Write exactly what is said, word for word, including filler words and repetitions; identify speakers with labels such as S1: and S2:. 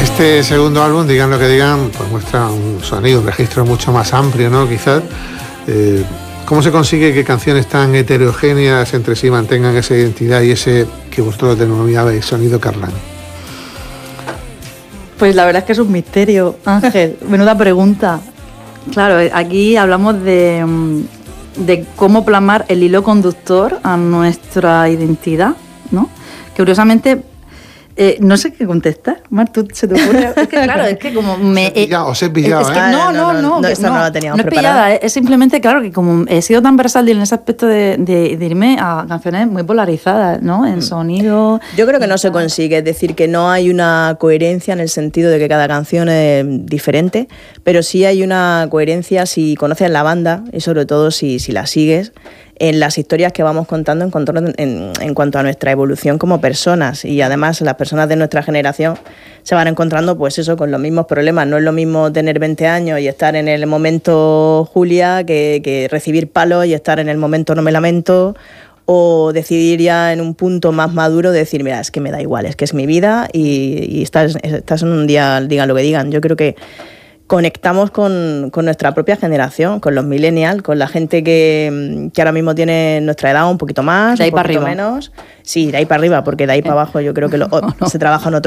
S1: Este segundo álbum, digan lo que digan, pues muestra un sonido, un registro mucho más amplio, ¿no? Quizás. Eh, ¿Cómo se consigue que canciones tan heterogéneas entre sí mantengan esa identidad y ese que vosotros denominabais sonido Carlán?
S2: Pues la verdad es que es un misterio, Ángel. Menuda pregunta. Claro, aquí hablamos de, de cómo plasmar el hilo conductor a nuestra identidad, ¿no? Que curiosamente... Eh, no sé qué contestar. Mar, ¿tú se te ocurre? Es que claro, es que como me...
S1: Os he pillado, os he pillado,
S2: es que,
S1: ¿eh?
S2: No, no, no, no,
S3: no, esta
S2: no,
S3: no la teníamos
S2: no es
S3: preparada.
S2: pillada, es simplemente, claro, que como he sido tan versátil en ese aspecto de, de, de irme a canciones muy polarizadas, ¿no? En sonido...
S3: Yo creo que no se consigue, es decir, que no hay una coherencia en el sentido de que cada canción es diferente, pero sí hay una coherencia si conoces la banda y sobre todo si, si la sigues, en las historias que vamos contando en cuanto, en, en cuanto a nuestra evolución como personas. Y además las personas de nuestra generación se van encontrando pues eso, con los mismos problemas. No es lo mismo tener veinte años y estar en el momento Julia que, que recibir palos y estar en el momento No me lamento, o decidir ya en un punto más maduro de decir, mira, es que me da igual, es que es mi vida y, y estás, estás en un día, digan lo que digan. Yo creo que conectamos con, con nuestra propia generación, con los millennials, con la gente que, que ahora mismo tiene nuestra edad un poquito más,
S2: de ahí
S3: un
S2: para
S3: poquito
S2: arriba.
S3: menos. Sí, de ahí para arriba, porque de ahí para abajo yo creo que lo,
S2: no, no.
S3: se trabaja en otro